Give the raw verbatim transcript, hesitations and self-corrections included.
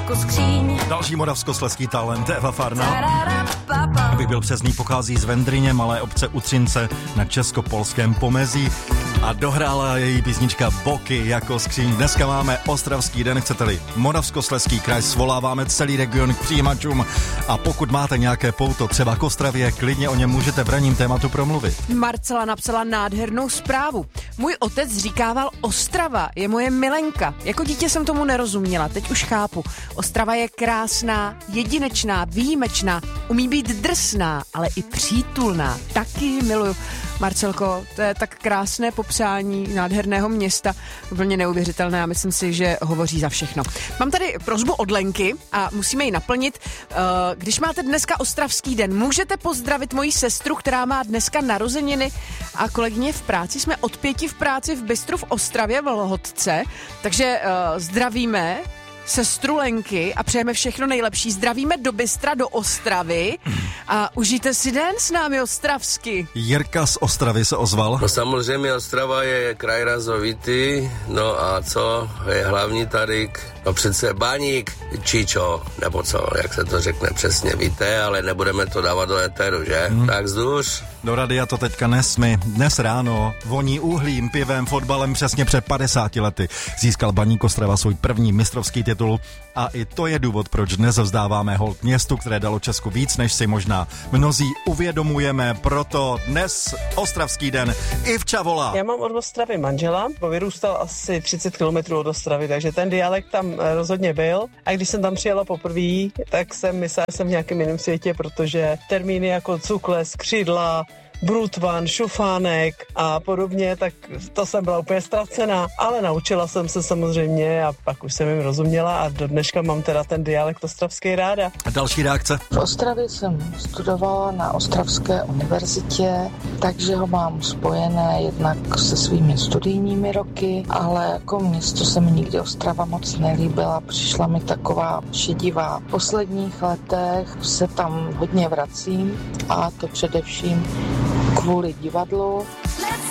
jako skříň. Další moravskoslezský talent Eva Farna. Abych byl přesný, pochází z Vendryně, malé obce u Třince na česko-polském pomezí a dohrála její písnička Boky jako skříň. Dneska máme Ostravský den, chcete-li Moravskoslezský kraj, svoláváme celý region k přijímačům a pokud máte nějaké pouto třeba k Ostravě, klidně o něm můžete v ranním tématu promluvit. Marcela napsala nádhernou zprávu. Můj otec říkával, Ostrava je moje milenka. Jako dítě jsem tomu nerozuměla, teď už chápu. Ostrava je krásná, jedinečná, výjimečná, umí být drsná, ale i přítulná. Taky ji miluju. Marcelko, to je tak krásné popřání nádherného města, úplně neuvěřitelné a myslím si, že hovoří za všechno. Mám tady prosbu od Lenky a musíme ji naplnit. Když máte dneska Ostravský den, můžete pozdravit moji sestru, která má dneska narozeniny a kolegyně v práci. Jsme od pěti v práci v Bystru v Ostravě v Lhotce, takže zdravíme sestru Lenky a přejeme všechno nejlepší. Zdravíme do Bystra, do Ostravy a užijte si den s námi ostravsky. Jirka z Ostravy se ozval. No samozřejmě Ostrava je kraj razovitý, no a co je hlavní tady? No přece Baník, Čičo, nebo co, jak se to řekne přesně, víte, ale nebudeme to dávat do éteru, že? Hmm. Tak vzduš. Do radia to teďka nesmi. Dnes ráno voní uhlím, pivem, fotbalem přesně před padesáti lety získal Baník Ostrava svůj první mistrovský titul a i to je důvod, proč dnes vzdáváme hold městu, které dalo Česku víc, než si možná mnozí uvědomujeme. Proto dnes Ostravský den i v Čavola. Já mám od Ostravy manžela, vyrůstal asi třicet kilometrů od Ostravy, takže ten dialekt tam rozhodně byl. A když jsem tam přijela poprvé, tak jsem myslela, že jsem v nějakém jiném světě, protože termíny jako cukle, skřidla, brutvan, šufánek a podobně, tak to jsem byla úplně ztracená, ale naučila jsem se samozřejmě a pak už jsem jim rozuměla a do dneška mám teda ten dialekt ostravský ráda. A další reakce? V Ostravě jsem studovala na Ostravské univerzitě, takže ho mám spojené jednak se svými studijními roky, ale jako město se mi nikdy Ostrava moc nelíbila, přišla mi taková šedivá. V posledních letech se tam hodně vracím a to především kvůli divadlu.